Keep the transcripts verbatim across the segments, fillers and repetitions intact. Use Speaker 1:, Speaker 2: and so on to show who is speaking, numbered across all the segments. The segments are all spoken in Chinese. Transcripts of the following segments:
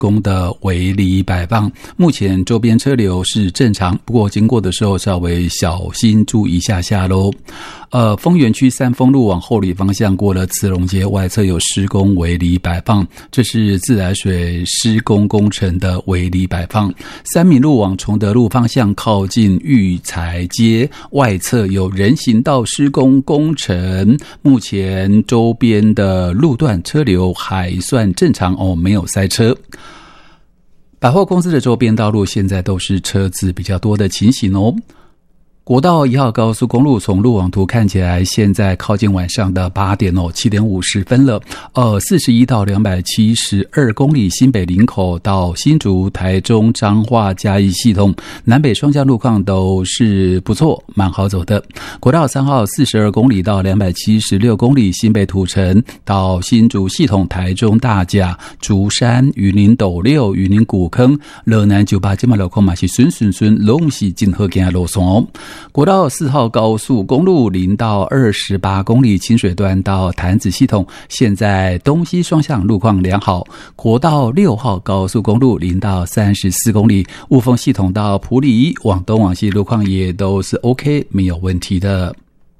Speaker 1: 公的围篱摆放，目前周边车流是正常，不过经过的时候稍微小心注意一下下咯。呃，丰原区三丰路往后里方向过了慈龙街外侧有施工围篱摆放，这是自来水施工工程的围篱摆放。三民路往崇德路方向靠近育才街外侧有人行道施工工程，目前周边的路段车流还算正常哦，没有塞车。百货公司的周边道路现在都是车子比较多的情形哦。国道一号高速公路从路网图看起来，现在靠近晚上的八点哦，七点五十分了。呃，四十一到两百七十二公里，新北林口到新竹、台中、彰化、嘉义系统南北双向路况都是不错，蛮好走的。国道三号四十二公里到两百七十六公里，新北土城到新竹系统台中大甲、竹山、云林斗六、云林古坑、乐南九八、金马路口嘛是顺顺顺，拢是真好行的路线哦。国道四号高速公路零到二十八公里，清水段到潭子系统现在东西双向路况良好。国道六号高速公路零到三十四公里，雾峰系统到埔里往东往西路况也都是 OK， 没有问题的。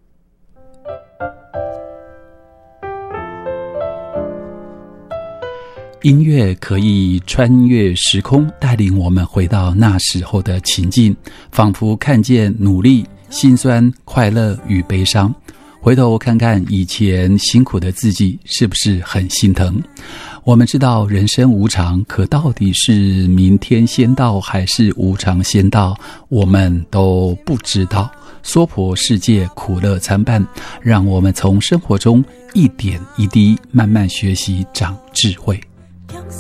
Speaker 1: 音乐可以穿越时空，带领我们回到那时候的情境，仿佛看见努力、辛酸、快乐与悲伤。回头看看以前辛苦的自己，是不是很心疼？我们知道人生无常，可到底是明天先到还是无常先到，我们都不知道。娑婆世界苦乐参半，让我们从生活中一点一滴慢慢学习，长智慧。